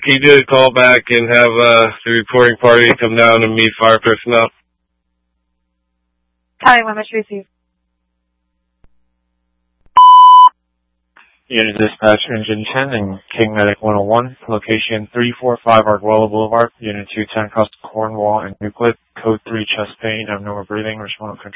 can you do a call back and have the reporting party come down and meet fire personnel? Hi, when much receive? Unit Dispatch Engine 10 and King Medic 101, location 345 Arguello Boulevard, Unit 210 across Cornwall and Euclid, Code 3 chest pain, abnormal breathing, respond control.